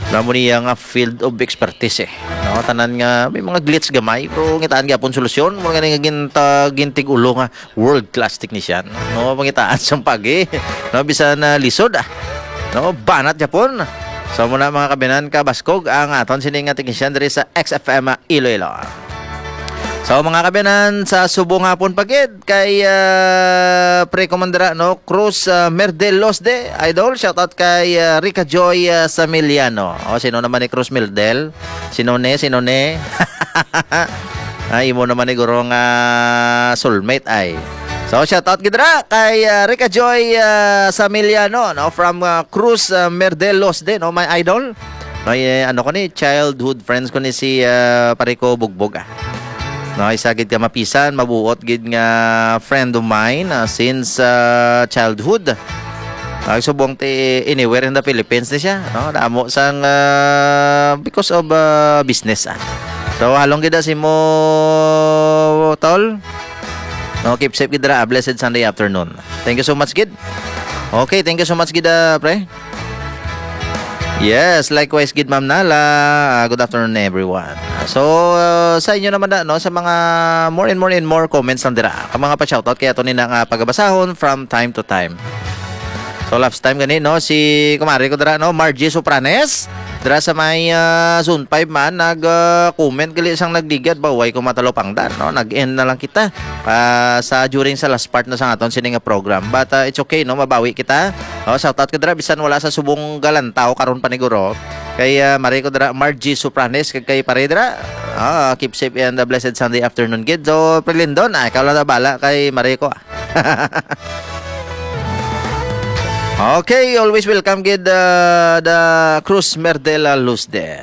Namo niya nga field of expertise eh. No, tanan nga may mga glitch gamay pero ngitaan gyapon solusyon mo nga gintig ulo nga world class technician. No, pangitaan sang pagi. No, bisan na lisod ah. No, banat gyapon. So muna mga kabinan ka Baskog ang aton sining nga technician diri sa XFM Iloilo. So mga kabinan sa subong hapon pagid kay pre-comandera no Cruz Merdel Losde idol, shout out kay Rica Joy Samiliano. O sino naman ni Cruz Merdel? Sino ne? Ay mo naman ni guro nga soulmate ay. So shout out gidra kay Rica Joy Samiliano no from Cruz Merdel Losde no my idol. No ano ko ni childhood friends ko ni si Pariko Bugbog ah. No, isagid ka mapisan, mabuot gid nga friend of mine since childhood. Subong ti anywhere in the Philippines ni siya, no? Damo sang because of business. So halong gid si mo tol. No, keep safe gid ra. Blessed Sunday afternoon. Thank you so much gid. Okay, thank you so much gid pre. Yes, likewise gid Ma'am Nala. Good afternoon everyone. So sa inyo naman no sa mga more and more comments lang dira. Ka mga pa-shoutout kaya to nina nga pagabasahon from time to time. So last time gani no si kumari ko dira no Margie Sopranes dira sa may zone 5 man nag-comment gali sang nagligad baway ko matalopangdan no nag-end na lang kita sa during sa last part na sa aton sining nga program but it's okay no mabawi kita. Shout out ko dira bisan wala sa subong galantaw karon paniguro kay mari ko dira Margie Sopranes kay pare dira keep safe and blessed Sunday afternoon gid. So Prelindon ikaw lang na bala kay mari ko. Okay, always welcome gid the Cruz Merdela Luzde.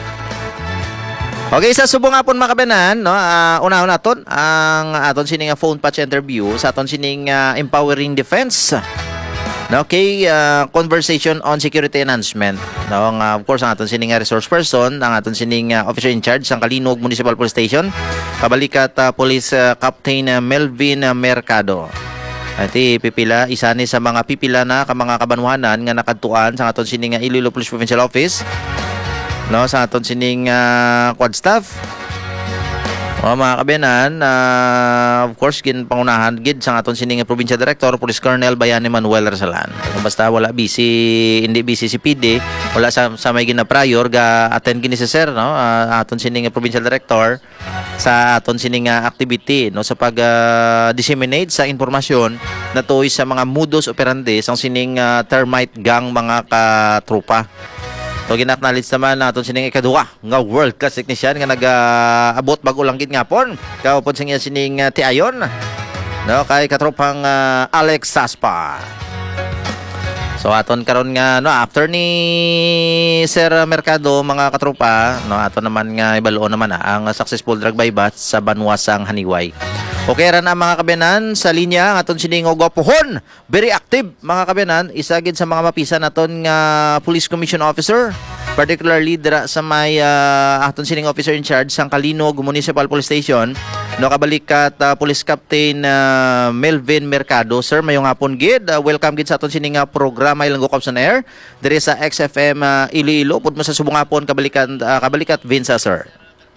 Okay, sa subong hapon mga kabanan, no, una-una naton ang aton sining phone patch interview sa aton sining empowering defense. Okay, conversation on security enhancement. No, of course ang aton sining resource person, ang aton sining officer in charge sa Kalinog Municipal Police Station, kabalikat Police Captain Melvin Mercado. Ati pipila isa ni sa mga pipila na ka mga kabanwahanan nga nakadtuan sa aton sining Iloilo Police Provincial Office no sa aton sining quad staff. Mga kabenan of course gin pangunahan gid sa aton sining provincial director Police Colonel Bayani Manuel Arsalan. Basta wala hindi busy si PD, wala sa may gina-prior ga attend gini si sir no aton sining provincial director sa aton sining activity no sa pag disseminate sa impormasyon na tuoy sa mga modus operandi sang sining termite gang mga katropa. So ginaknowledge naman naton sining ikaduha nga world class technician nga nag-abot bag ulang gid ngapon. Kaupod sing sining tiayon no kay katropang Alex Saspa. So aton karon nga no after ni Sir Mercado mga katropa no aton naman nga ibaloon naman ang successful drug bypass sa Banwasang Haniway. Okay ra na mga kabenan sa linya ang aton sining gwapohon, very active mga kabenan, isa gid sa mga mapisan naton nga Police Commission Officer, particularly dira sa may aton sining officer in charge sang Kalinog Municipal Police Station, no kabalikat Police Captain Melvin Mercado. Sir, mayong hapon gid. Welcome gid sa aton sining programa Ilonggo Cops on Air diri sa XFM Iloilo. Pud mo sa subong hapon kabalikat Vinsa, sir.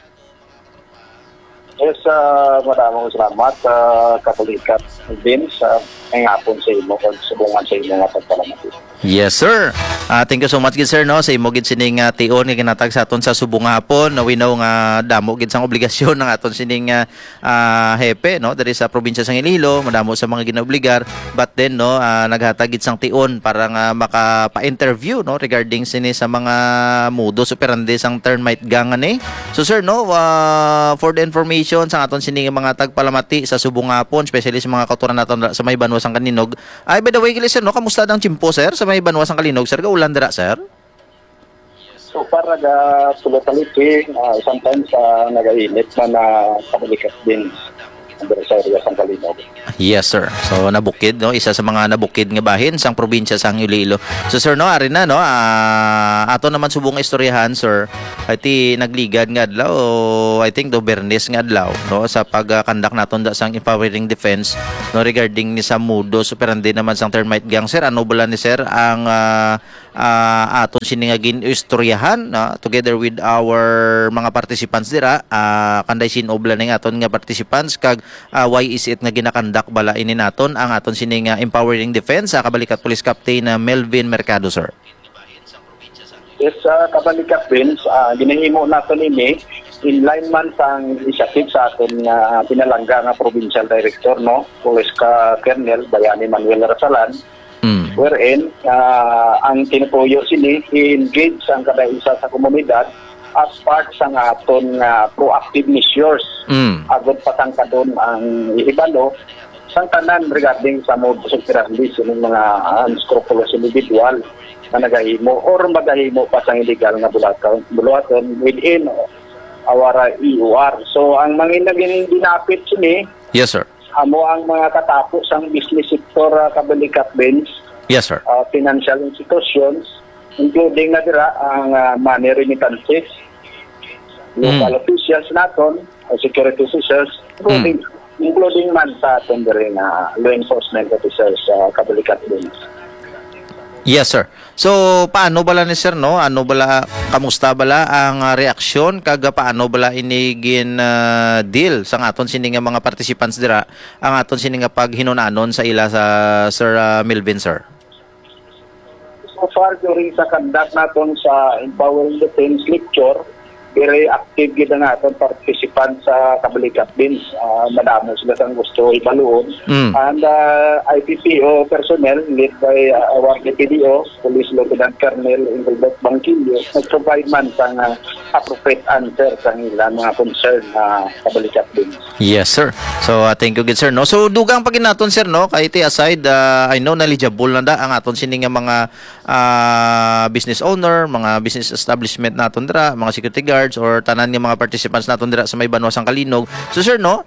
Yes, maraming salamat Katulikat Vince ngapon sa imo kung subungan sa imo nga pagpalamati. Yes, sir. Thank you so much gid sir no sa imo gid sining tion nga ginatag sa aton sa subong hapon. We know nga damo gid sang obligasyon ng aton sining hepe no diri sa probinsya sang Iloilo, madamo sa mga ginaobligar but then no naghatag gid sang tion para nga makapa-interview no regarding sini sa mga modus operandi sang termite gang ani. So sir no for the information sa aton sining mga tagpalamati sa subong hapon, especially sa mga kauturan naton sa may Banwasang Kalinog. Ay by the way sir no kamusta ang chimpo sir sa may Banwasang Kalinog sir ka ulan dira sir? So para ga sulatan sometimes nagainit na kabalikat din dira sa area sang Kalinog. Yes, sir. So nabukid, no, isa sa mga nabukid nga bahin sang probinsya sang Iloilo. So sir, no, ari na, no, ato naman subong istoryahan, sir. Iti nagligad nga adlaw, I think do Bernes nga adlaw, no, sa pagkandak naton da sang empowering defense, no, regarding ni sa modus operandi naman sang termite gang, sir. Ano bala ni sir ang aton siningagin istoryahan, together with our mga participants dira, kanday sinobla ning aton nga participants kag why is it nga ginakandak bala ini naton ang aton sining empowering defense sa Kabalikat Police Captain Melvin Mercado, sir. Yes, Kabalikat Vince, ginahimo natin ini in line man sa initiative sa aton nga pinalangga nga provincial director, no, Police Colonel Bayani Manuel Rasalan, wherein ang tinutuyo sini i-engage ang kada isa sa komunidad as part sa aton proactive measures agad patangkadon ang ihibalo sang tanan regarding sa modus operandi sa mga unscrupulous individual na nagahimo or magahimo pa sang illegal nga bulaton within our EOR. So ang mga dinapit sini, yes, sir, amo ang mga katapos sang business sector Kabalikat Benz, yes, sir, financial institutions, including na dira ang money remittances, local officials naton, security officers, including man sa aton diri nga law enforcement officers sa Kabalikat Benz. Yes, sir. So paano bala ni sir, no? Ano bala, kamusta bala ang reaksyon kag paano bala inigin deal sa aton sini nga mga participants dira ang aton sini nga paghinunanon sa ila sa Sir Melvin, sir? So far during sa conduct naton sa empowering defense lecture, very active gid ang aton participants sa Kabalikat Benz. Madamo sila sang gusto ibaluon. And IPPO personnel led by our DPDO, Police Lieutenant Colonel Engelbert Bangkilio, nag-provide man sang appropriate answer sa ilang mga concern na Kabalikat Benz. Yes, sir. So thank you good, sir, no. So dugang pag naton, sir, no, kay ti aside I know knowledgeable na da ang aton sini nga mga business owner, mga business establishment naton dira, mga security guard or tanan nga mga participants naton dira sa may Banwa sang Kalinog. So sir, no,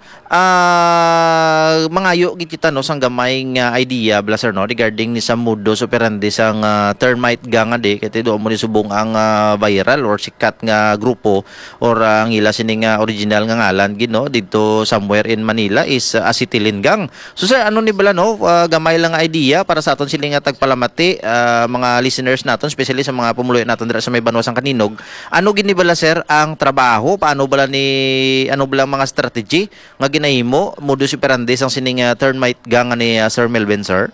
mangayo gid kita, no, sang gamay nga idea bla, sir, no, regarding ni sa modus operandi sang termite gang ade kay do mo ni subong ang viral or sikat nga grupo or ang ila sining original nga ngalan gid, no, dito somewhere in Manila is Acetylene gang. So sir, ano ni bala, no, gamay lang nga idea para sa aton sila nga tagpalamati mga listeners naton, especially sa mga pumuluyan naton dira sa may Banwa sang Kalinog. Ano gid ni bala, sir, ang trabaho, paano bala ni ano bala mga strategy nga ginahimo modus operandi sang sining termite gang ni Sir Melvin, sir?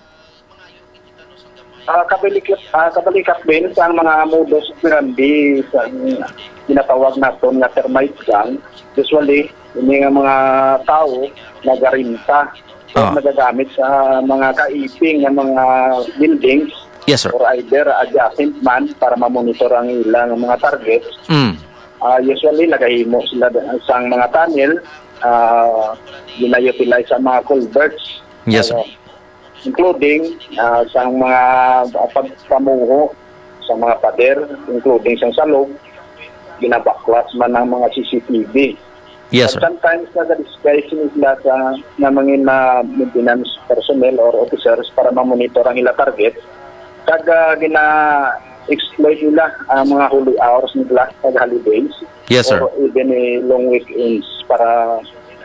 Kabalikat Benz, ang mga modus operandi sa tinatawag naton nga termite gang, usually ini nga mga tao nagarinta nagagamit sa mga kaiping ng mga buildings. Yes, sir. Or either adjacent man para mamonitor ang ilang mga targets. Usually, nagahimo sila sa mga tunnel, ginayutilize sa mga culverts. Yes, sir. Including sa mga pagpamuho sa mga pader, including sa salog, ginabaklas man ng mga CCTV. Yes, sir. Sometimes, nag-disguise sila sa mga maintenance personnel or officers para mamonitor ang ilang target. Kag gina-exploit nila ang mga holy hours nila sa holidays. Yes, sir. Or even long weekends para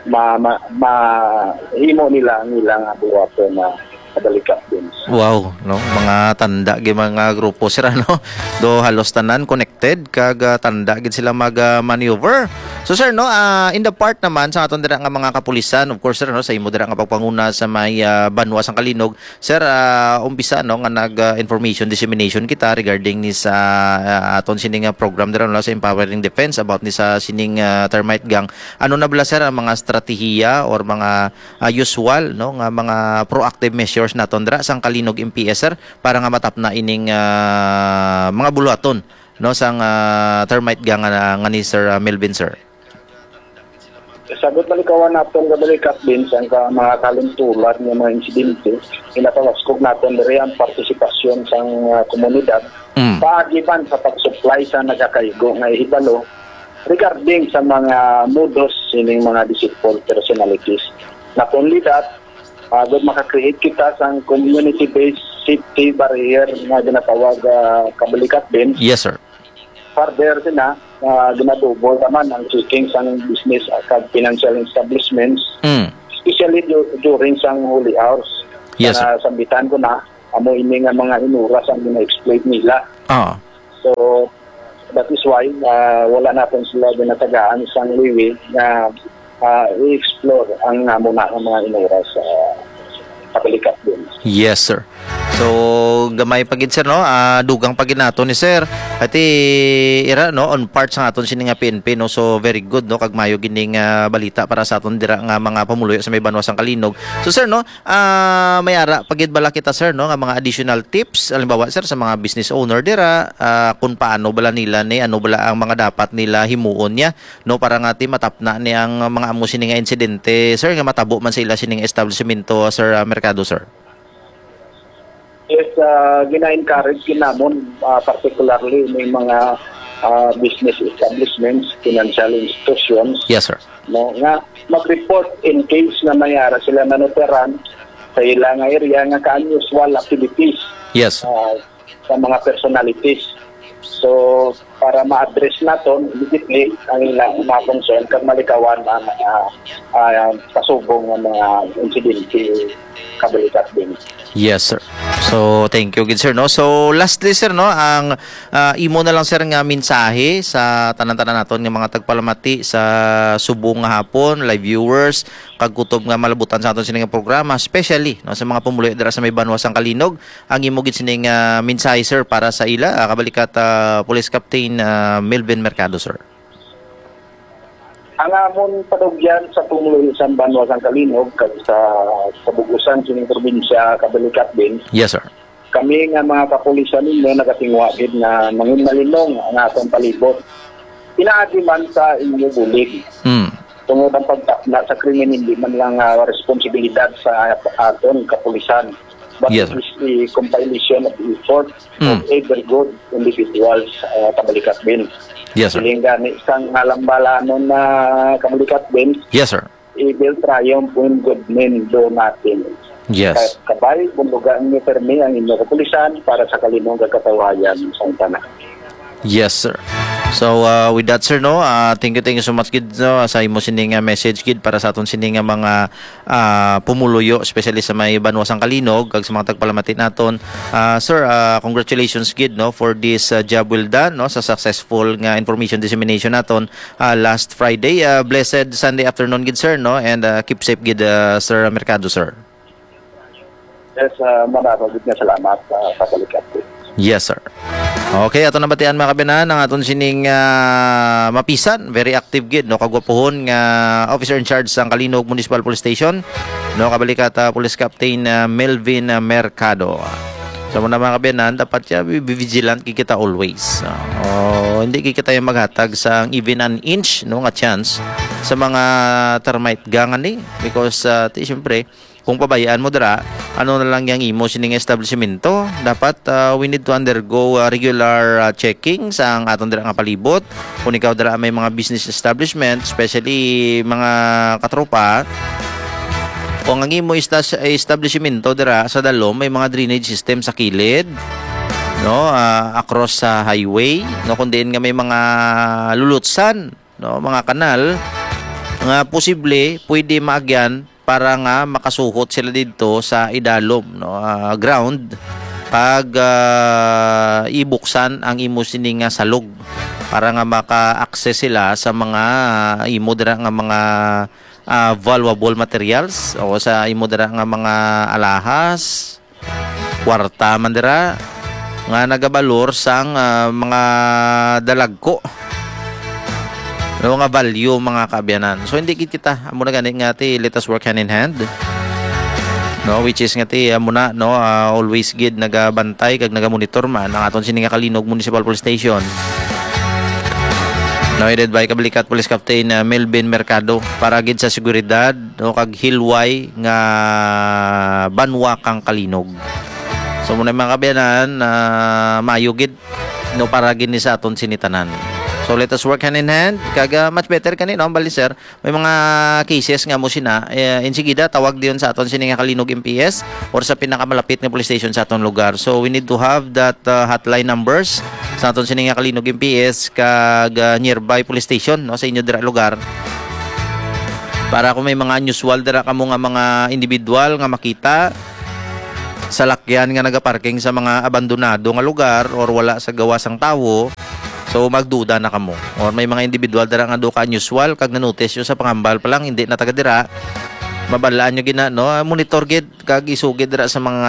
mahimo nila ang ilang buwato na Kabalikat Benz. Wow, no, mga tanda gid mga grupo sila, no, do halos tanan connected kag tanda gid sila mag-maneuver. So sir, no, in the part naman sa aton dira nga mga kapulisan, of course, sir, no, sa imo dira nga pagpanguna sa may Banwa sang Kalinog, sir, umpisa, no, nga nag-information dissemination kita regarding ni sa aton sining program dira, no, sa empowering defense about ni sa sining termite gang. Ano na bala, sir, ang mga strategiya or mga usual, no, nga mga proactive measures naton dira sang Kalinog MPS, sir, para nga matap na ining mga buluaton, no, sang termite gang nga ni Sir Melvin, sir? Sagot malikawan natin Kabalikat Benz ang mga kalintulad ng mga insidente, inatawaskog natin diri ang partisipasyon sa komunidad paagiban sa pag-supply sa nagakaigo nga ihibalo regarding sa mga modus sining mga deceitful personalities. Not only that, doon maka-create kita sa community-based safety barrier nga ginatawag kabalikat din. Yes, sir. Further sina, ginadubol naman ang checking sa business at financial establishments, especially during sang holy hours. Yes, sir. Sambitan ko na, amo ini nga mga inuras ang gina-exploit nila. So, that is why wala natin sila ginatagaan isang liwi na i-explore ang muna ng mga inuras sa kabalikat din. Yes, sir. So, gamay pagid sir, no? Dugang pagid nato ni sir. Ati, ira, no? On part sa aton sini nga PNP, no? So, very good, no? Kagmayo gining balita para sa aton dira nga mga pamuluyo sa may banwasang Kalinog. So, sir, no? Mayara, pagid bala kita, sir, no? Nga mga additional tips, halimbawa, sir, sa mga business owner dira, kung paano bala nila ni, ano bala ang mga dapat nila himuon niya, no? Para nga ti matapna ni ang mga amo sini nga insidente, sir, nga matabo man sa ila sining establishmento, sir, Mercado, sir. Yes, gina-encourage ginamon particularly may mga business establishments, financial institutions. Yes, sir. No, nga mag-report in case na mayara sila nanuteran sa ilang area nga ka-unusual activities. Yes. Sa mga personalities. So, para ma-address naton immediately ang ilang mga concern kag malikawan ang pasubong ng mga insidente kabalikat din. Yes, sir. So, thank you, good sir, no? So, lastly, sir, no, ang imo na lang, sir, nga mensahe sa tanan-tanan naton nga mga tagpalamati sa subong nga hapon, live viewers, kag kutob nga malabutan sa aton sining programa, especially no, sa mga pumuloy dira sa may banwasang Kalinog, ang imo gid sining mensahe, sir, para sa ila, kabalikat Police Captain Melvin Mercado, sir. Ang amon padugyan sa pumuloy sa banwasang Kalinog kag sa kabugusan sining probinsya kabalikat din. Yes, sir. Kami nga mga kapulisan ninyo nagatingwa gid na manginmalinong ang atong palibot. Pinaagi man sa inyo bulig. Tungod ang pagtakna sa krimen hindi man lang responsibilidad sa aton kapulisan. But yes, it is the compilation of the effort of every good individuals kabalikat din. Yes, sir. Siling gani isang halambalanon na kabalikat din. Yes, sir. I-build triumph when good men do nothing. Yes. Kabay, bundugaan niyo permi ang inyong kapulisan para sa Kalinog katawayan sa tanan. Yes, sir. So, with that, sir, no, thank you so much, kid, no, sa imo sining message, kid, para sa aton sining mga pumuluyo, especially sa may banwasang Kalinog, kag sa mga tagpalamati naton. Sir, congratulations, kid, no, for this job well done, no, sa successful nga information dissemination naton last Friday. Blessed Sunday afternoon, kid, sir, no, and keep safe, kid, Sir Mercado, sir. Yes, maraming nga salamat sa kabalikat. Yes, sir. Okay, ato na batian mga kabinan ang aton sining mapisan, very active gid, no, kagwapuhon nga officer in charge sa Kalinog Municipal Police Station, no, kabalikat Police Captain Melvin Mercado. So muna mga kabinan, dapat siya be vigilant kikita always. Hindi kikita yung maghatag sa even an inch, no, nga chance sa mga termite gangan ni, because siyempre kung pabayaan mo dira, ano na lang yung imo sining establishmento, dapat we need to undergo regular checking sa ang aton dira nga palibot. Kung ikaw dira may mga business establishment, especially mga katropa, kung ang imo establishmento dira sa dalom may mga drainage system sa kilid, no, across sa highway, no, kung diin nga may mga lulutsan, no, mga kanal nga posible pwede maagyan para nga makasuhot sila dito sa idalom, no, ground, pag ibuksan ang imo sining salog para nga maka-access sila sa mga imo dira nga mga valuable materials o sa imo dira nga mga alahas, kwarta man dira nga nagabalor sang mga dalagko, nga value, mga kaabyanan. So hindi kita amo na gani nga ti let us work hand in hand, no, which is nga ti amo na, no, always gid nagabantay kag nagamonitor man ang aton sining Kalinog Municipal Police Station, no, headed by kabalikat Police Captain Melvin Mercado, para gid sa seguridad, no, kag hilway nga banwa kang Kalinog. So muna mga kaabyanan, mayo gid, no, para gid ni sa aton sinitanan. So let us work hand in hand. Kaga much better kanino ang bali sir. May mga cases nga mo sina insigida tawag diyon sa aton sini nga Kalinog MPS or sa pinakamalapit nga police station sa aton lugar. So we need to have that hotline numbers sa aton sini nga Kalinog MPS kag nearby police station no sa inyo dira lugar. Para kung may mga unusual dira kamo nga mga individual nga makita sa lakyan nga nagaparking sa mga abandonado nga lugar or wala sa gawasang tawo. So magduda na kamo. Or may mga individual dira nga do ka unusual kag na-notice yo sa pangambal pa lang hindi na taga dira. Mabalaan nyo gina no monitor gid kag isugid dira sa mga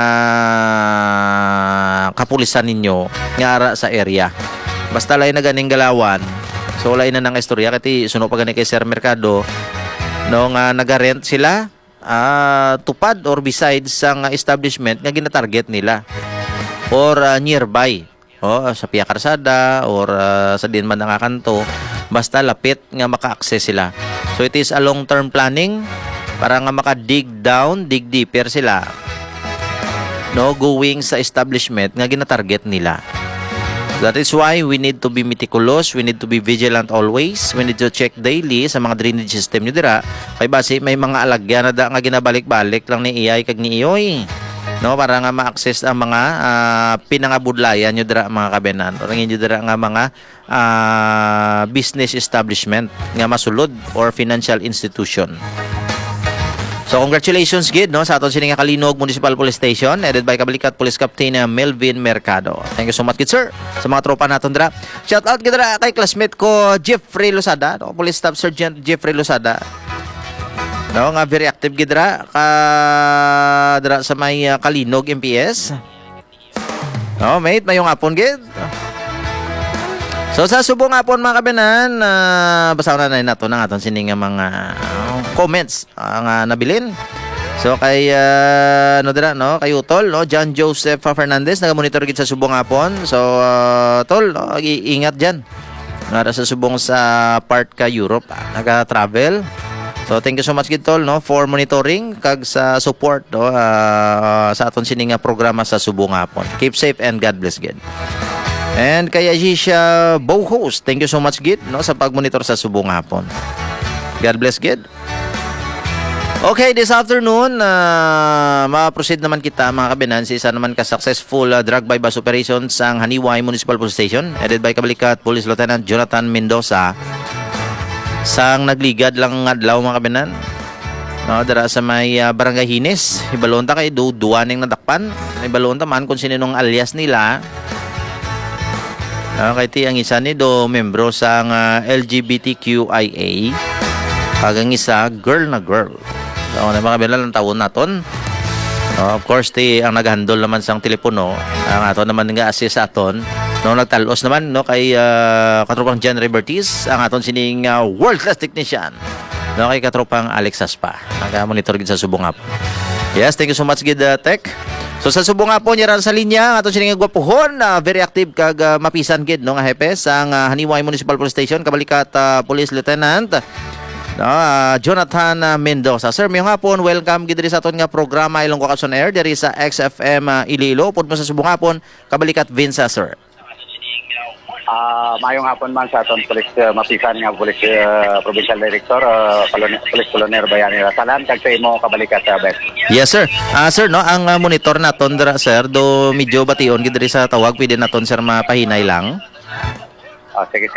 kapulisan ninyo nga ara sa area. Basta lay na ganing galawan. So lay na nang istorya kati suno pa gani kay Sir Mercado no nga nagarent sila tupad or besides sang establishment nga gina-target nila or nearby. Sa Pia Karsada or sa din man nga kanto basta lapit nga maka-access sila. So it is a long-term planning para nga maka-dig down, dig deeper sila no going sa establishment nga gina-target nila. That is why we need to be meticulous, we need to be vigilant always, we need to check daily sa mga drainage system nyo dira kay base may mga alagyan na da nga ginabalik-balik lang ni iyay kag ni iyoy no para nga ma-access ang mga pinangabudlayan nyo dira mga kabenan or nyo dira nga mga business establishment nga masulod or financial institution. So congratulations gid no sa aton sini nga Kalinog Municipal Police Station headed by Kabalikat Police Captain Melvin Mercado. Thank you so much gid sir sa mga tropa naton dira. Shout out gid dira kay classmate ko Jeffrey Losada no Police Staff Sergeant Jeffrey Losada. No nga very active gid dira ka dira sa may Kalinog MPS. No mate mayong hapon gid. So sa subong hapon mga kabenan, basahan na nato ng aton sini nga mga comments nga nabilin. So kay no dira no kay Utol no John Joseph Fernandez naga-monitor gid sa subong hapon. So tol no, ingat diyan. Nara sa subong sa part ka Europe naga-travel. So thank you so much gid tol no for monitoring kag sa support no sa aton sini nga programa sa subong hapon. Keep safe and God bless gid. And kay Ajisha Bohos, thank you so much gid no sa pagmonitor sa subong hapon. God bless gid. Okay, this afternoon, ma-proceed naman kita mga kabinan sa isa naman ka-successful drug by bus operation sa Haniway Municipal Police Station headed by Kabalikat Police Lieutenant Jonathan Mendoza sang nagligad lang adlaw mga kabinan. No, dara sa may Barangay Hines, ibalonta kay duwaning nadakpan. Ibalonta man kung sino nung alias nila. Kay ti ang isa ni do membro sang LGBTQIA. Kagang isa girl na girl. So na mga bilal ang tawon naton. Of course ti ang naghandle naman sang telepono, ang aton naman nga assist aton. No nagtalos naman no kay katropang John Rebertis, ang aton sining world class technician. No kay katropang Alex Aspa. Naga-monitor gid sa subong hapon. Yes, thank you so much gid Tech. So sa subong hapon yaran sa linya aton sining gwapohon very active kag mapisan gid no nga hepe sang Haniway Municipal Police Station Kabalikat Police Lieutenant Jonathan Mendoza. Sir, mayong hapon, welcome gid diri sa aton nga programa Ilonggo Capson Air diri sa XFM Iloilo. Pud mo sa subong hapon Kabalikat Vinsa sir. Mayong hapon man sa aton police mapisan nga police provincial director police colonel Bayani Rasalan kag sa imo Kabalikat Best. Yes sir. Sir no ang monitor naton dira sir do medyo bation gid diri sa tawag pwede naton sir mapahinay lang. Sige.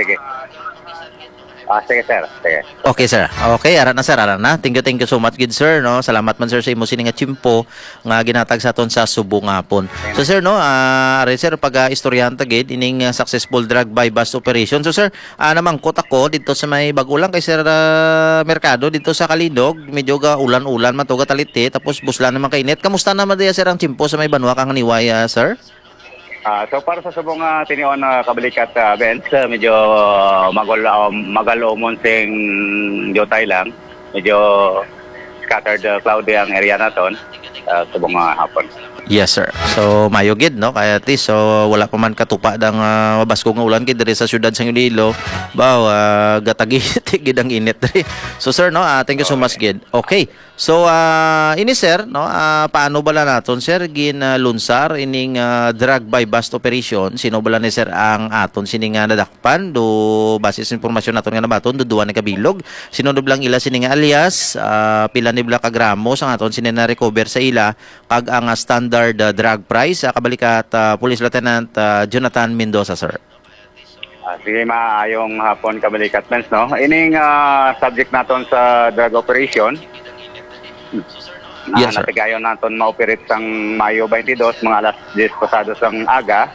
Sige sir. Sige. Okay sir. Okay, ara na sir, ara na. Thank you so much gid sir no. Salamat man sir sa imo sining nga tiyempo nga ginatag sa aton sa subong hapon. So sir no, are sir pag istoryahan ta gid ining successful drug by bus operation. So sir, namangkot ako dito sa may Bagulang kay Sir Mercado dito sa Kalinog. Medyo ga ulan-ulan man to ga taliti tapos buslan naman kainit. Kamusta naman diya sir ang tiyempo sa may Banwa kang Haniway sir? So para sa subong tinion Kabalikat Benz, medyo magalomon sing jotay lang. Medyo scattered cloudy ang area naton subong hapon. Yes, sir. So, mayo gid, no? Kaya at least, so, wala pa man katupa ng mabaskong nga ulan gid diri sa syudad sa Iloilo. Baw, gatagit gid ang init diri. So, sir, no? Thank you so much gid. Okay. So, ini, sir, no? Paano bala naton, sir, lunsar ining drug by bust operation? Sino bala ni, sir, ang aton sining nadakpan? Do, basis informasyon naton nga nabaton, do duwa ni kabilog. Sino do blang ila sining alias? Pila ni bala ka gramos ang aton sining na-recover sa ila? Kag ang standard drug price, kabalikat Police Lieutenant Jonathan Mendoza, sir. Sige, maayong hapon kabalikat, Mens, no? Ining subject naton sa drug operation. Yes, sir. Natigayon naton ma-operate sang Mayo 22, mga alas 10 pasado sang aga.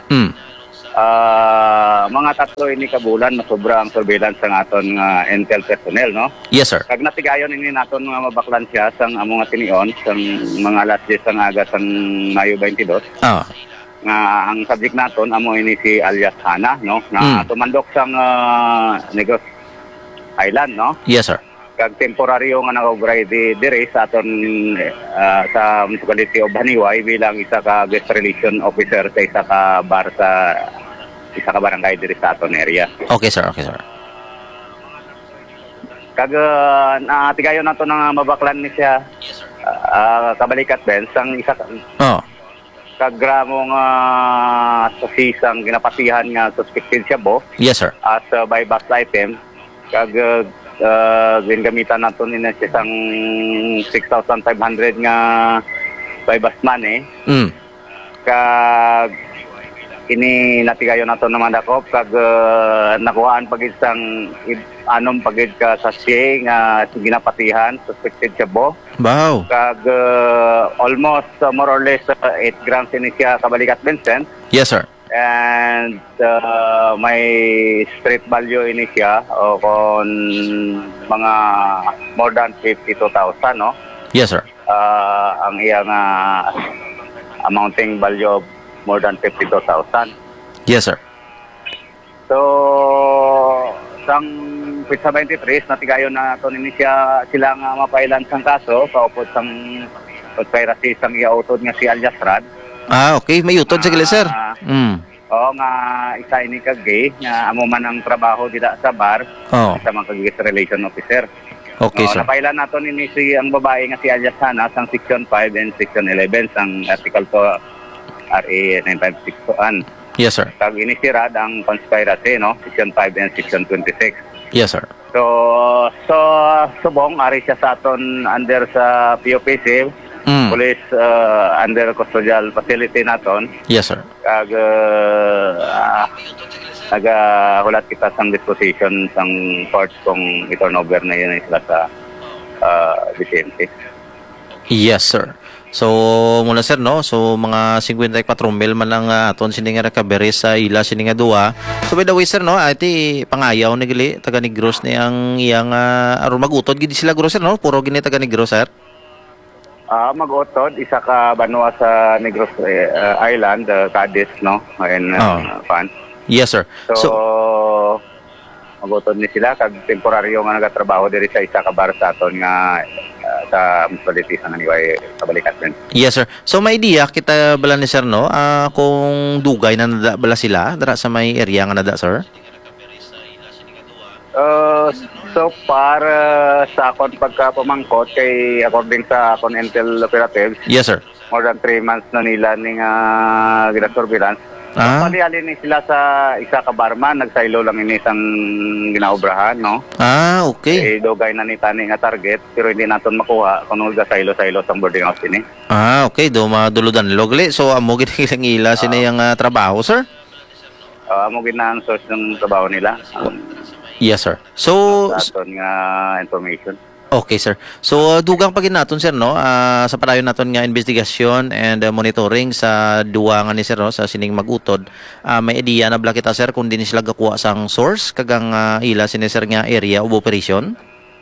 Mga tatlo ini kabulan masobra ang surveillance sang aton intel personnel, no? Yes, sir. Kag natigayon ini naton nga mabaklan siya sang among nga tinion sang mga alas 10 sang aga sang Mayo 22. Nga ang subject naton amo ini si alias Hana, no? Na tumandok sang Negros Island, no? Yes, sir. Kag temporaryo nga nag-operate dire sa aton sa municipality of Haniway bilang isa ka guest relation officer sa isa ka bar sa isa ka barangay dire sa aton area. Okay, sir. Okay, sir. Kag tigayon nato nga mabaklan ni siya kabalikat Ben sang isa kag gramong sa sisang ginapatihan nga suspected siya bo. Yes, sir. As buy bust item kag gamitan natin nila isang 6,500 nga by bus money. Kag ini natigayon nato naman dakop kag nakuhaan pagid sang anom pagid ka sa siya nga ginapatihan suspected siya bo. Wow. Kag almost more or less 8 grams ini siya kabalikat Vincent. Yes, sir. And may street value ini siya kon mga more than 52,000, no? Yes, sir. Ang iyang amounting value of more than 52,000. Yes, sir. So sang Pizza 23 natigayon na to ni siya sila nga mapailan sang kaso kaupod sang conspiracy sang iautod nga si alias Rad. Okay. May utod sa gila, sir. Oo nga, isa ini kagay nga amo man ang trabaho dita sa bar sa mga guest relation officer. Okay, sir. Napailan nato ni si ang babae nga si alias Hana sang section 5 and section 11 sang article to RA 9561. Yes, sir. Kag ini si Rad ang conspiracy, no? Section 5 and section 26. Yes, sir. So subong ari siya sa aton under sa POPC police under custodial facility naton. Yes, sir. Kag hulat kita sang disposition sang court kung i-turnover na yun sila sa Vicente. Yes, sir. So, muna, sir, no? So, mga 54 mil man lang aton sininga recovery sa ila sininga duwa. So, by the way, sir, no? Iti pangayaw ni gali taga Negros ni ang iyang aron magutod gid sila grocer, no? Puro gini taga Negros, sir. Mag-utod, isa ka banwa sa Negros Island, Cadiz, no? And fan. Yes, sir. So mag-utod ni sila kag temporaryo nga nagatrabaho diri sa isa ka bar sa aton nga sa municipality sa Haniway kabalikat din. Yes, sir. So may idea kita bala ni sir, no? Kung dugay na nada bala sila dara sa may area nga nada, sir? So far sa akong pagkapamangkot kay according sa akong intel operatives, yes, sir. More than 3 months na nila ning gina-surveillance. Paliali ni sila sa isa ka barman, nagsaylo lang ini isang ginaobrahan, no? Okay. Dugay na ni tani nga target pero hindi naton makuha kung nagsaylo-saylo sa boarding house ini. Okay, do maduludan logli. So amo gid ilang ila sina yang trabaho, sir? Amo gid na ang source ng trabaho nila. Yes, sir. So aton nga information. Okay, sir. So dugang pagin naton, sir, no? Sa padayon naton nga investigasyon and monitoring sa duwa nga ni sir, no? Sa sining magutod. May idea na bala kita, sir, kung di ni sila gakuha sang source kagang ila sini sir nga area of operation?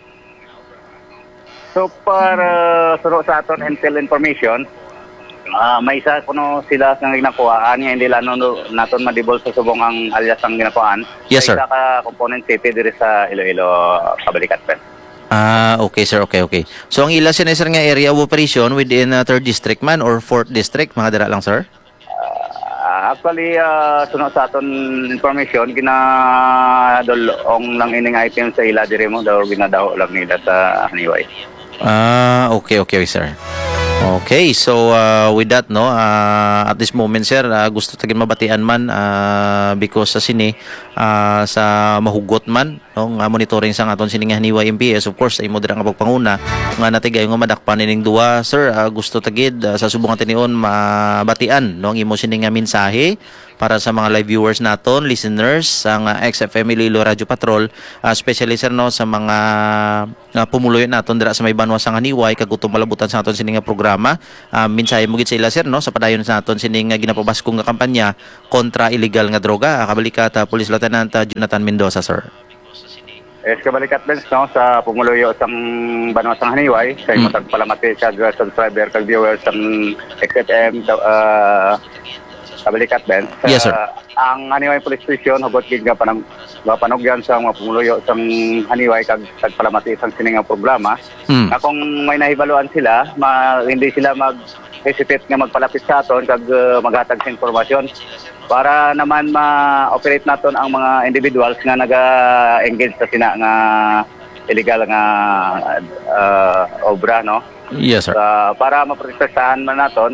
So para suro sa aton intel information, may isa kuno sila nga ginakuhaan nga hindi lang naton madibol sa subong ang alias ang ginakuhaan. Yes, sir. Isa ka component city diri sa Iloilo kabalikat, sir. Okay sir, okay. So ang ila sir nga area of operation within 3rd district man or 4th district, mga dira lang sir? Actually, sunod sa aton information, ginadolong lang ining item sa ila dire mo daw ginadaho lang nila sa Haniway. Okay sir. Okay, so with that no, at this moment sir, gusto tagin mabatian man because sa sini sa mahugot man no nga monitoring sang aton sini nga Haniway MPS, of course sa imo dira nga pagpanguna nga natigay nga madakpan ining duwa sir, gusto tagid sa subong tinion mabatian no ang imo sini nga mensahe para sa mga live viewers naton, listeners sang XFM Iloilo Radio Patrol, especially sir no sa mga pumuloy naton dira sa may banwa sang Haniway kag utong malabutan sa aton sini nga programa. Mensahe mo gid sa ila sir no sa padayon sa aton sini nga ginapabaskong nga kampanya kontra illegal nga droga. Kabalikat Police Lieutenant Jonathan Mendoza sir. Kabalikat Benz no sa pumuluyo sang banwa sang Haniway kay matag palamati kag subscriber kag viewers sang XFM kabalikat Benz. Yes sir. Ang Haniway Police Station hugot gid nga panugyan sa mga pumuluyo sang Haniway kag palamati sang sini nga programa. Na kung may nahibaluan sila, hindi sila mag-hesitate nga magpalapit sa aton kag maghatag sa informasyon para naman ma-operate naton ang mga individuals nga naga-engage sa sina nga illegal nga obra no. Yes sir. Para maprotektahan man naton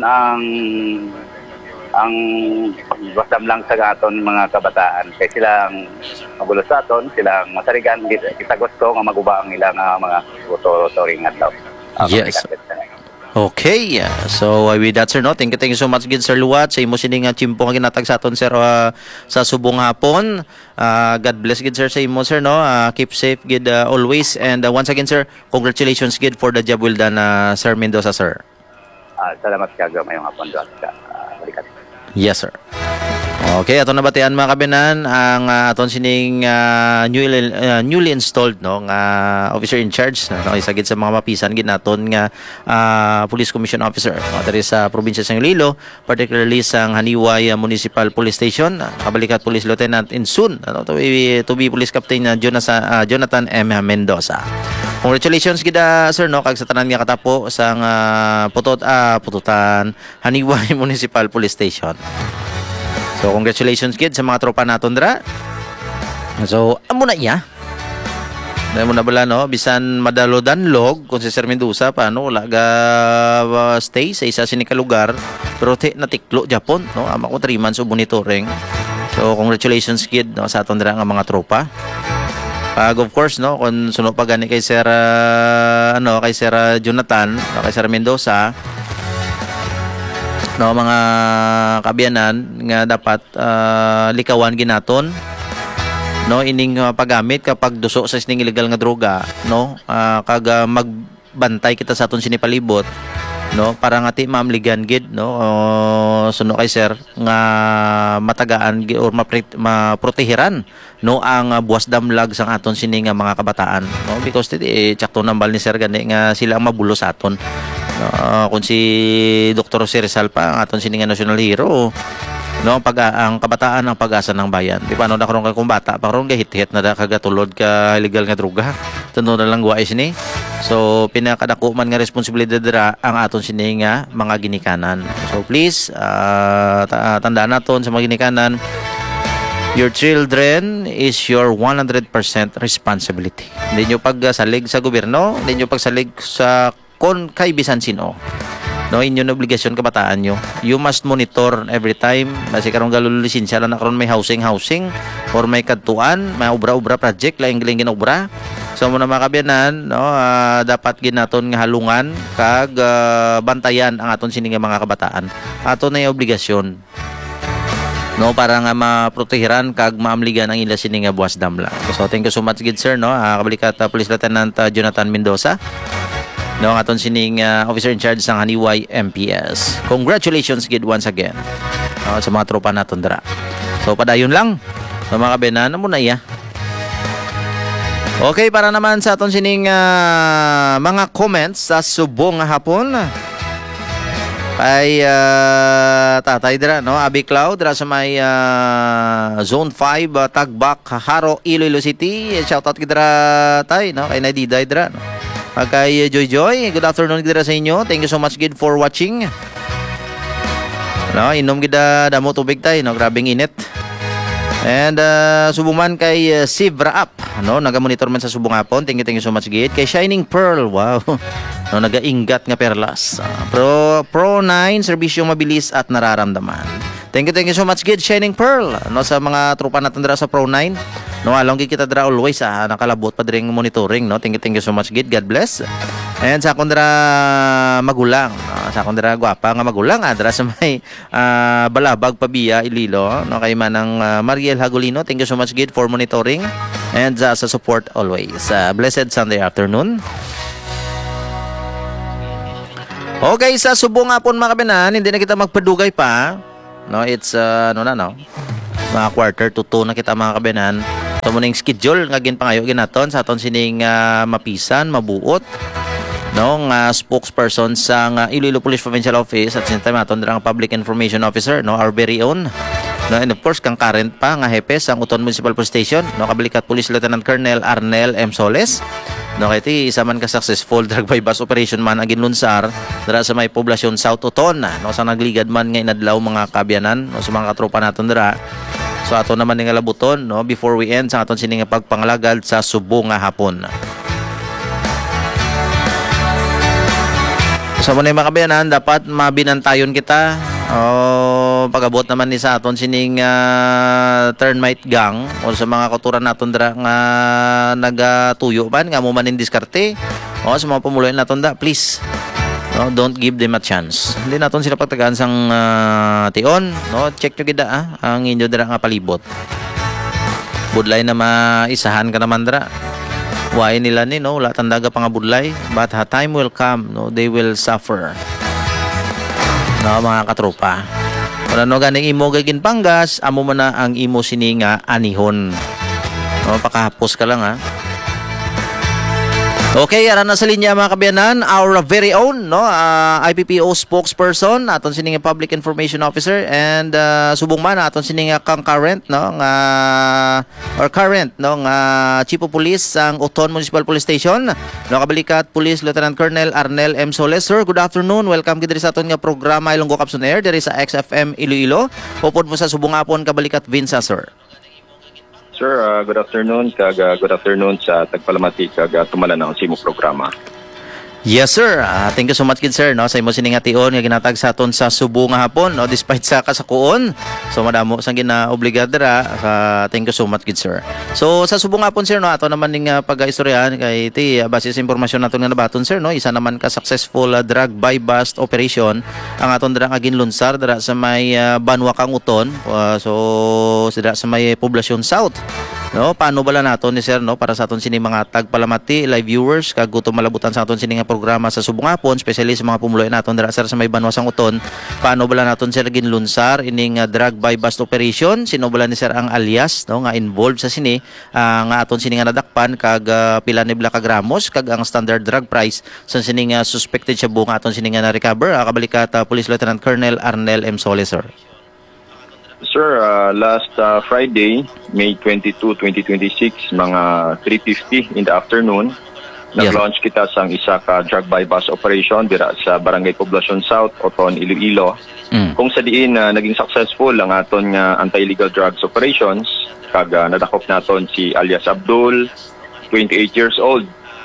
ang wasam lang sa aton mga kabataan kay silang magulo sa aton, silang masarigan kita gusto nga maguba ang ilang mga tutoring adlaw. Yes. Okay, so with that sir no, thank you so much gid sir Luwat sa imo sini nga chimpo nga ginatag sa aton sir sa subong hapon. God bless gid sir sa imo sir no, keep safe gid always, and once again sir, congratulations gid for the job well done Sir Mendoza sir. Salamat kayo mayong hapon sa balikat. Yes sir. Okay, ato nabatian mga kabinan ang aton sining newly installed no nga officer in charge no isagid sa mga mapisan gid naton nga Police Commission Officer no diri sa probinsya sa Iloilo, particularly sa Haniway Municipal Police Station. Kabalikat Police Lieutenant Insun no, to be Police Captain Jonathan M. Mendoza. Congratulations gid sir no kag sa tanan nga katapo sang pututan Haniway Municipal Police Station. So congratulations kid sa mga tropa naton dra. So amo na iya. Dahil mo na bala no, bisan madalo-danlog kung si Sir Mendoza paano wala ga stay sa isa sini ka lugar pero na tiklo Japon no, ama ko 3 months of monitoring. So congratulations kid no sa aton dra nga mga tropa. Of course no, kung suno pa gani kay Sir kay Sir Jonathan, kay Sir Mendoza no, mga kabiyanan nga dapat likawan ginaton no ining paggamit kapag duso sa sining illegal nga droga no, kag magbantay kita sa aton sinipalibot no para nga ti maamligan gid no, suno kay sir nga matagaan or maprotehiran no ang buwas damlag sang aton sini nga mga kabataan no, because tsakto nambal ni sir gani nga sila ang mabulo sa aton. Kung si Dr. Jose Rizal pa ang aton sininga national hero no, ang kabataan ang pag-asa ng bayan. Di paano na karon kay kumbata pa karon gahit-hit na da kagatulod ka illegal nga droga. Tundo na lang guwais ni. So pinakadako man nga responsibilidad dira ang aton sininga mga ginikanan. So please tandaan naton sa mga ginikanan, your children is your 100% responsibility. Hindi nyo pagsalig sa gobyerno, hindi nyo pagsalig sa kon kay bisan sino no, inyo na obligasyon kabataan nyo. You must monitor every time kasi karong galul lisensya lang na karon may housing or may kadtuan, may obra project laing ginobra. So mo na mga kabyanan no, dapat ginaton nga halungan kag bantayan ang aton sini nga mga kabataan. Aton na obligasyon no para nga maprotehiran kag maamligan ang ila sini nga buwas damla. So thank you so much gid sir no, kabalikat Police Lieutenant Jonathan Mendoza no, aton sining officer in charge sang Haniway MPS. Congratulations gid once again sa mga tropa naton dira. So padayon lang sa mga kabenan mo na iya. Okay, para naman sa aton sining mga comments sa subong nga hapon. kay tatay dira, no? Abi Cloud dira sa may Zone 5, Tagbak, Haro, Iloilo City. Shout out kidra tay, no? Kay Nadiday dira, no? Kay Joy Joy, good afternoon kidra sa inyo. Thank you so much gid for watching. No, inom gida damo tubig tay, no? Grabing init. And subuman kay Sivra Up, no? Naga-monitor man sa subong hapon. Thank you so much gid. Kay Shining Pearl, wow. No, naga-ingat nga perlas. Pro 9, serbisyong mabilis at nararamdaman. Thank you so much gid, Shining Pearl. No, sa mga tropa natin dira sa Pro 9. No, along gid kita dira always nakalabot pa dring monitoring, no. Thank you so much gid. God bless. And sa kondra magulang, sa kondra gwapa nga magulang dira sa may Balabag Pabia Iloilo, no, kay manang Mariel Hagulino. Thank you so much gid for monitoring and sa support always. Blessed Sunday afternoon. Okay, sa subong hapon mga kabanan, hindi na kita magpadugay pa. No, it's mga quarter to 2 na kita mga kabanan. Ito mo ning schedule nga ginpangayo ginaton sa aton sining mapisan, mabuot. No, spokesperson sa Iloilo Police Provincial Office at same time aton dirang Public Information Officer, no, our very own. No, and of course kang current pa nga hepe sa Uton Municipal Police Station, no, kabalikat Police Lieutenant Colonel Arnel M. Soles. No, kay isa man ka successful drug by bus operation man ang ginlunsar dira sa may poblasyon South Uton, no, sa nagligad man nga inadlaw mga kabyanan, no, sa mga katropa naton dira. So ato naman nga labuton, no, before we end sa aton sining pagpangalagad sa subong nga hapon. Sa muna mga kabayanan, dapat mabinantayon kita. Pag-abot naman ni sa aton sining termite gang o sa mga kauturan naton dira nga nagatuyo man nga mo manin diskarte o sa mga pumuloy naton da, please, no, don't give them a chance. Hindi naton sila pagtagaan sang tion, no, check nyo gida ang inyo dira nga palibot. Budlay na maisahan ka naman dira. Why nila ni, no, wala tandaga pa nga budlay, but time will come, no, they will suffer, no, mga katropa. Wala no ganing imo gagin panggas, amo man na ang imo sininga anihon, no, pakahapos ka lang Okay, ara na sa linya mga kabayanan, our very own, no, IPPO spokesperson, aton sining Public Information Officer, and subong man aton sining concurrent, no, nga or current, no, nga Chief of Police sang Uton Municipal Police Station, no, kabalikat Police Lieutenant Colonel Arnel M. Soles. Sir, good afternoon. Welcome gid sa aton nga programa Ilonggo Capson Air diri sa XFM Iloilo. Upod mo sa subong hapon kabalikat Vinsa, sir. Sir, good afternoon. Good afternoon sa Tagpalamati kag tumalan sa imong programa. Yes, sir. Thank you so much, kid sir, no, sa imo siningation nga ginatag sa aton sa Subo nga hapon, no, despite sa kasakuon. So madamo sang ginaobligadra. Thank you so much, kid sir. So sa Subo nga hapon, sir, no, ato naman ning pag-istoryahan kay base sa impormasyon naton nga nabaton, sir, no, isa naman ka successful drug buy bust operation ang aton dira nga ginlunsar dira sa may Banwakang Uton. So dira sa may poblasyon South. No, paano bala naton ni sir, no, para sa aton sini mga Tagpalamati live viewers kag gutom malabutan sa aton sini nga programa sa Subong hapon, especially sa mga pumuloy naton dira sir sa may Banwasang Uton. Paano bala naton sir ginlunsar ining drug buy bust operation? Sino bala ni sir ang alias, no, nga involved sa sini nga aton sini nga nadakpan kag pila ni ka gramos kag ang standard drug price sa sini nga suspected siya buong aton sini nga na recover kabalikat Police Lieutenant Colonel Arnel M. Soles, sir. Sir, last Friday, May 22, 2026, mga 3:50 in the afternoon, nag-launch kita sang isa ka drug buy bust operation dira sa Barangay Poblacion South, Uton, Iloilo. Kung sa diin naging successful ang aton nga anti-illegal drugs operations, kag nadakop naton si alias Abdul, 28 years old,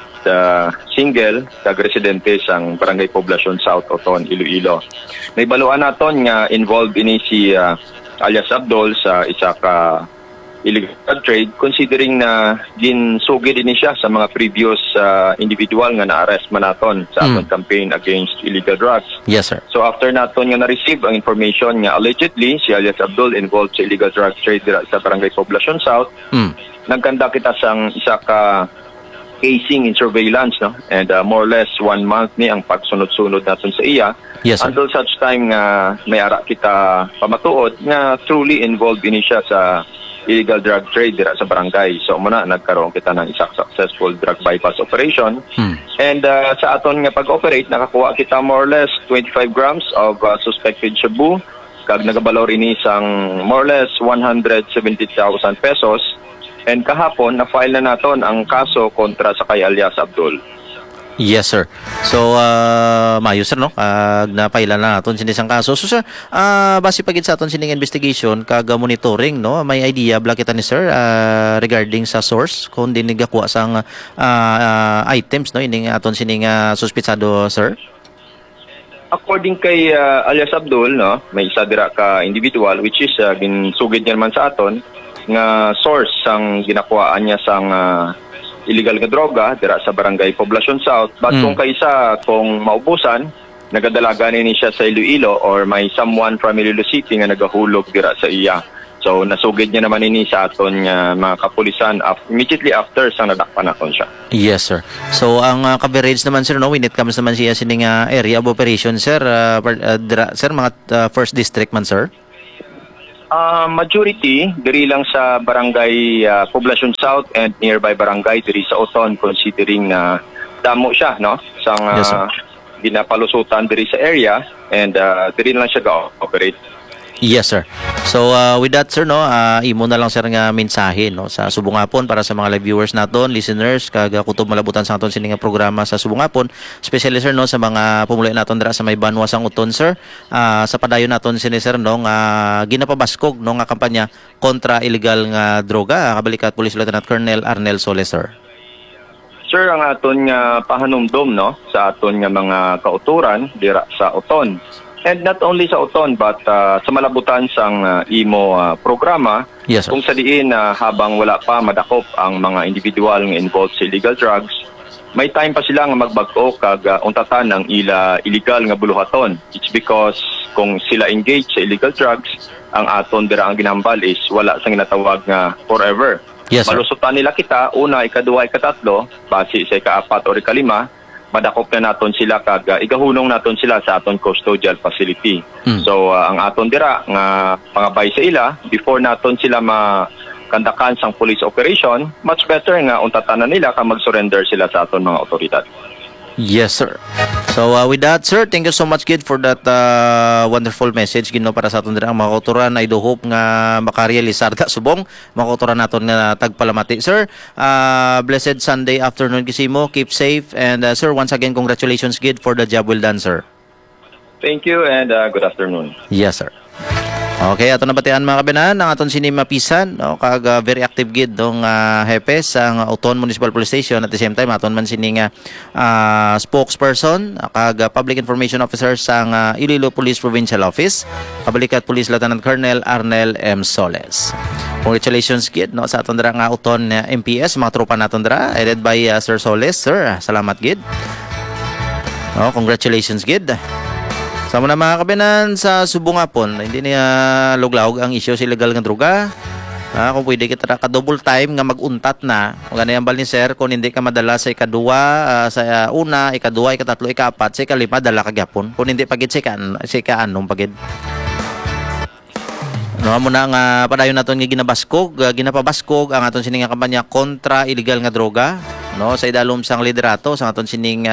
single, kag residente sang Barangay Poblacion South, Uton, Iloilo. Naibaluan naton nga involved ini si alias Abdul sa isa ka illegal trade, considering na ginsugid din siya sa mga previous individual nga na-arrest man naton sa aton campaign against illegal drugs. Yes, sir. So after naton nga na-receive ang information nga allegedly si alias Abdul involved sa illegal drug trade sa Barangay Poblacion South, nagkanda kita sang isa ka casing in surveillance, no, and more or less 1 month ni ang pagsunod-sunod naton sa iya. Yes, sir. Until such time nga may ara kita pamatuod nga truly involved ini siya sa illegal drug trade dira sa barangay. So muna nagkaroon kita ng isang successful drug bypass operation. And sa aton nga pag-operate nakakuha kita more or less 25 grams of suspected shabu kag nagabalor ini sang more or less 170,000 pesos. And kahapon na-file na naton ang kaso kontra sa kay alias Abdul. Yes, sir. So, mayo, sir, no? Napaila na natin sinisang kaso. So, sir, base pagit sa aton sining investigation, monitoring, no? May idea, bala kita ni sir, regarding sa source, kung di nagakuha sang items, no? Ining aton sining suspitsado, sir? According kay alias Abdul, no? May isa dira ka individual, which is ginsugid niya naman sa aton, nga source sang ginakuhaan niya sang illegal nga droga dira sa barangay Poblacion South. But kung kaysa kung maubusan, nagadalaga ni siya sa Iloilo or may someone from Iloilo City nga nagahulog dira sa iya. So nasugid niya naman ini sa aton mga kapulisan immediately after sang nadakpan naton siya. Yes, sir. So ang coverage naman, sir, no, when it comes naman siya sining area of operation, sir, sir, mga first district man, sir? Majority diri lang sa barangay Poblacion South and nearby barangay diri sa Oton, considering na damo siya, no, sang Yes, ginapalusutan diri sa area, and diri lang siya ga-operate. Yes, sir. So with that, sir, no, imo na lang, sir, nga mensahe, no, sa Subungapon para sa mga live viewers naton, listeners, kag kutob malabutan sa aton sining nga programa sa Subungapon, especially, sir, no, sa mga pumulay naton dira sa may banwa sang Uton, sir, sa padayon naton sini, sir, no, nga ginapabaskog, no, nga kampanya kontra illegal nga droga. Kabalikat Police Lieutenant Colonel Arnel Soles, sir. Sir, ang aton nga pahanumdom, no, sa aton nga mga kauturan dira sa Uton. And not only sa Uton, but sa malabutan sang imo programa, Yes, sir. kung sa diin habang wala pa madakop ang mga individual nga involved sa illegal drugs, may time pa sila nga magbag-o kag untatan ng illegal nga buluhaton. It's because kung sila engage sa illegal drugs, ang aton dira ang ginambal is wala sang ginatawag nga forever. Yes, sir. Malusutan nila kita, una, ikaduwa, ikatatlo, base sa ikaapat o ikalima, madakop na naton sila kag igahunong naton sila sa aton custodial facility. So ang aton dira nga pangabay sa ila before naton sila makandakan sang police operation, much better nga untatanan nila kag mag-surrender sila sa aton mga otoridad. Yes, sir. So with that, sir, thank you so much, Kid, for that wonderful message gino para sa aton dira ang mga kauturan. I do hope nga makarealisar ta subong mga kauturan naton nga tagpalamati. Sir, blessed Sunday afternoon kisimo. Keep safe, and sir, once again, congratulations, Kid, for the job well done, sir. Thank you, and good afternoon. Yes, sir. Okay, ato nabatian mga kabanan ang aton sini mapisan, no, kag very active gid dong hepe sa Uton Municipal Police Station. At the same time aton man sini nga spokesperson kag public information officer sa Iloilo Police Provincial Office, kabalikat Police Lieutenant Colonel Arnel M. Soles. Congratulations, gid, no, sa aton dira nga Uton MPS, mga tropa naton dira headed by Sir Soles. Sir, salamat, gid. No, congratulations, gid. Sama na mga kabinan sa Subungapon, hindi niya luglawg ang isyo sa illegal nga droga. Kung pwede kita ka double time nga maguntat na, kung ganyan bal ni sir, kung hindi ka madala sa ikadua, sa una, ikadua, ikatatlo, ikaapat, sa ikalima, dala ka gyapon. Kung hindi pagid sa ikaanong pagid. No, amo na nga padayon naton nga ginapabaskog ang aton sining nga kampanya kontra illegal nga droga, no, sa idalom sang liderato sa aton sining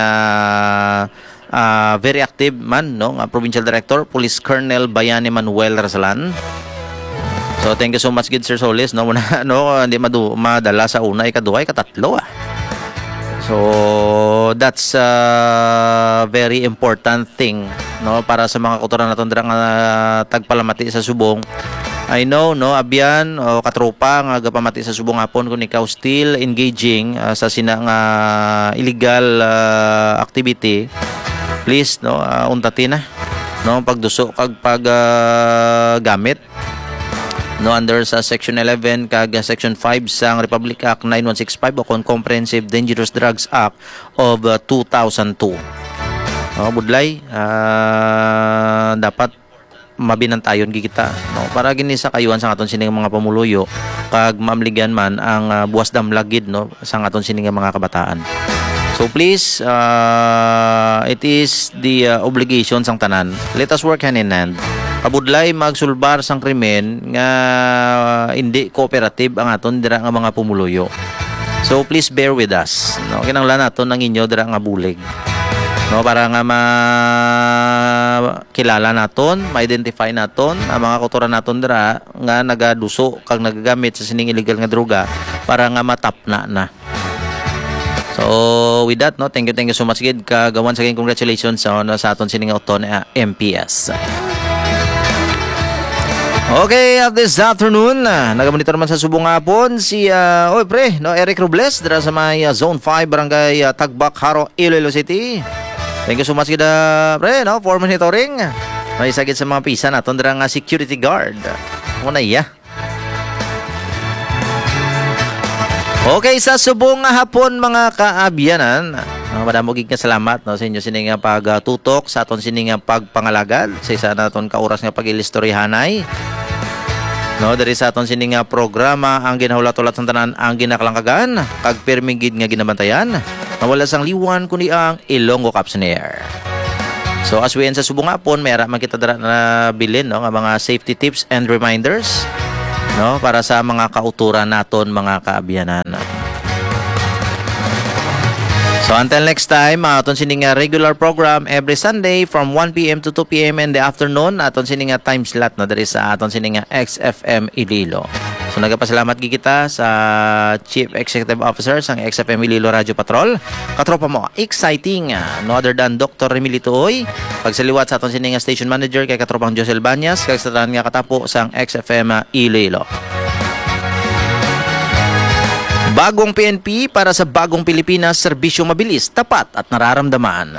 very active man, no, Provincial Director Police Colonel Bayani Manuel Rasalan. So thank you so much, good Sir Solis, no, muna, no, hindi madala sa una, ikadua, ikatatlo. So that's a very important thing, no, para sa mga kauturan naton dira nga tagpalamati sa subong. I know, no, abyan o katropa nga gapamati sa Subungapon kung ikaw still engaging sa sinang illegal activity, please, no, untatin na, no, pagduso kag paggamit, no, under sa Section 11 kag Section 5 sang Republic Act 9165 o Comprehensive Dangerous Drugs Act of 2002. Budlay, dapat mabinantayon gigita, no, para gini sa kayuan sa aton sining mga pamuluyo kag maamligan man ang buwas damlagid, no, sa aton sining mga kabataan. So please, it is the obligation sang tanan. Let us work hand in hand kabudlay magsulbar sang krimen nga hindi cooperative ang aton dira nga mga pumuluyo. So please bear with us. No, kinahanglan naton ang inyo dira nga bulig. No, para nga makilala naton, ma-identify naton ang mga kautoran naton dira nga nagaduso kag nagagamit sa sining illegal nga droga para nga matapna na. So with that, no, thank you so much gid kag once again congratulations sa aton sining auton MPS. Okay, this afternoon, nagamonitor naman sa subong hapon si Eric Robles dira sa may Zone 5 Barangay Tagbak, Haro, Iloilo City. Thank you so much kita, pre, no, for monitoring. May sagit sa mga pisa naton dira nga security guard. Muna iya. Okay, sa subong nga hapon mga kaabyanan, madamo gid nga salamat no sa inyo sining nga pagtutok sa aton sining nga pagpangalagad sa isa naton ka oras nga pagilistoryahanay. No, diri sa aton sining nga programa ang ginahulatulat sa tanan ang ginakalangkagan kag pirmi gid nga ginabantayan. Nawala sang liwan kundi ang Ilonggo Caps on Air. So as we end sa subong hapon, mayara man kita dara na bilin no nga mga safety tips and reminders no para sa mga kauturan naton mga kaabyanan. So until next time, aton sining regular program every Sunday from 1 p.m. to 2 p.m. in the afternoon. Aton sining time slot no diri sa aton sining XFM Iloilo. So nagapasalamat gid kita sa Chief Executive Officer sang XFM Iloilo Radio Patrol. Katropa mo, exciting no other than Dr. Remilito Oy. Pagsaliwat sa aton sining station manager kay katropang Josel Banyas kag sa tanan nga katapo sang XFM Iloilo. Bagong PNP para sa bagong Pilipinas, serbisyo mabilis, tapat at nararamdaman.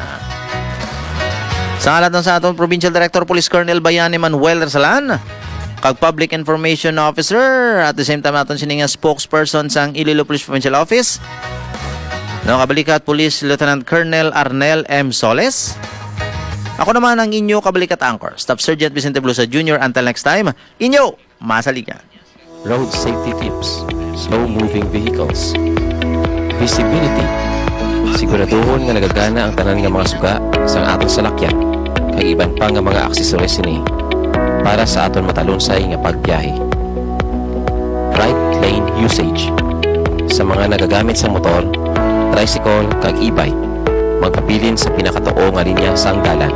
Sa ngalan sa atong Provincial Director Police Colonel Bayani Manuel Arsalan, kag Public Information Officer, at the same time naton sining spokesperson sang Iloilo Police Provincial Office, no, kabalikat Police Lieutenant Colonel Arnel M. Soles. Ako naman ang inyo kabalikat anchor, Staff Sergeant Vicente Blusa Jr. Until next time, inyo masaligan. Road safety tips, slow-moving vehicles, visibility, siguraduhon nga nagagana ang tanan nga mga suga sang aton salakyan, kag iban pa nga mga aksesories ini para sa aton matalunsay nga pagbiyahe. Right lane usage, sa mga nagagamit sa motor, tricycle kag e-bike, magpabilin sa pinakatuo nga linya sang dalan.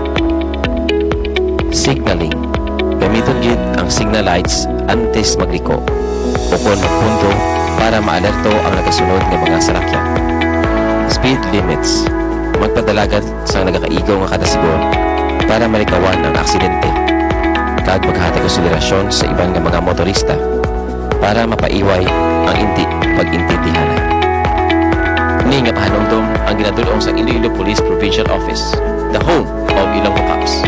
Signaling, gamiton gid ang signal lights antes magliko o kung magpunto para maalerto ang nagasunod nga mga salakyan. Speed limits, magpadalagat sa nagakaigaw nga kada sigon para malikawan ang aksidente. Kag maghatag konsiderasyon sa ibang nga mga motorista para mapaiway ang inti pag-intindihanan. Ni nga pahanumdum ang ginadulong sa Iloilo Police Provincial Office, the home of Ilonggo Caps.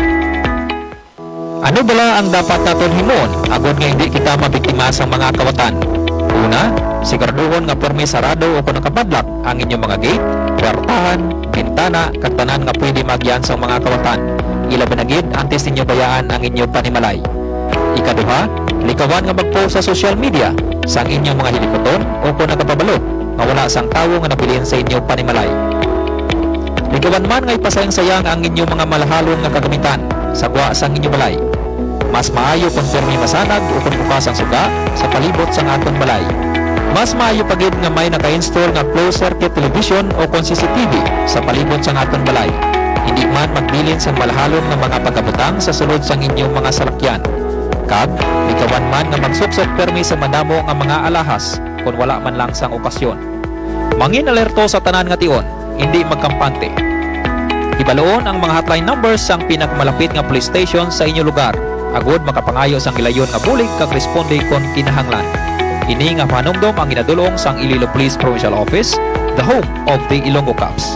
Ano bala ang dapat naton himon agod nga hindi kita mabiktima sa mga kawatan? Una, siguraduhon nga permi sarado o kung nakapadlak ang inyong mga gate, kwartahan, bintana, kag tanan nga pwede magyan sa mga kawatan. Ilaban na gid antes ninyo bayaan ang inyong panimalay. Ikaduha, likawan nga mag-post sa social media sang inyong mga hilikoton o kung nakapabalot nga wala sang tawo nga nabilin sa inyong panimalay. Likawan man nga ipasayang-sayang ang inyong mga malahalon nga kagamitan sagwa sang inyong balay. Mas maayo kung permi masanag o kung bukas ang suga sa palibot sang aton balay. Mas maayo pagid nga may naka-install nga closed circuit television o kung CCTV sa palibot sang aton balay. Hindi man magbilin sang malahalon nga mga pagkabutang sa sulod sang inyong mga salakyan. Kag, likawan man nga magsuksok permi sa madamo nga mga alahas kung wala man lang sang okasyon. Mangin alerto sa tanan nga tion, hindi magkampante. Ibaloon ang mga hotline numbers sang pinakamalapit nga police station sa inyong lugar. Agod makapangayo sang ilayon nga bulig kag responde kon kinahanglan. Ini nga panumdom ang ginadulong sang Iloilo Police Provincial Office, the home of the Ilonggo Caps.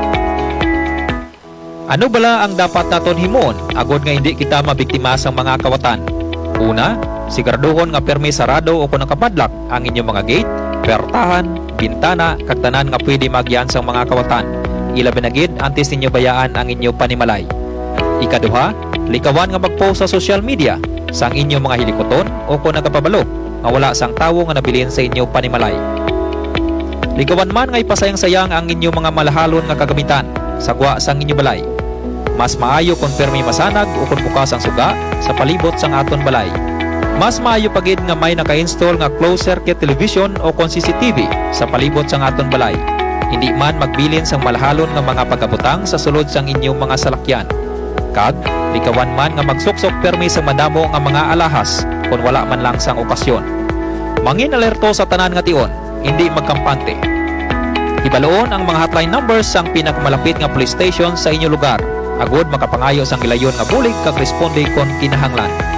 Ano bala ang dapat naton himon agod nga hindi kita mabiktima sang mga kawatan? Una, siguraduhon nga permi sarado o kung nakapadlak ang inyong mga gate, kwartahan, bintana, kag tanan nga pwede magyan sang mga kawatan. Ilaban na gid antes ninyo bayaan ang inyong panimalay. Ikaduha, likawan nga mag-post sa social media sang inyong mga hilikoton o kung nagapabalo nga wala sang tawo nga nabilin sa inyong panimalay. Likawan man nga ipasayang-sayang ang inyong mga malahalon nga kagamitan sagwa sang inyong balay. Mas maayo kung permi masanag o kung bukas ang suga sa palibot sang aton balay. Mas maayo pagid nga may naka-install nga closed circuit television o kung CCTV sa palibot sang aton balay. Hindi man magbilin sang malahalon nga mga pagabutang sa sulod sang inyong mga salakyan. Kag, likawan man nga magsuksok permi sang madamo nga mga alahas kung wala man lang sang okasyon. Mangin alerto sa tanan nga tion, hindi magkampante. Ibaloon ang mga hotline numbers sang pinakamalapit nga police station sa inyong lugar. Agod makapangayo sang ilayon nga bulig kag responde kon kinahanglan.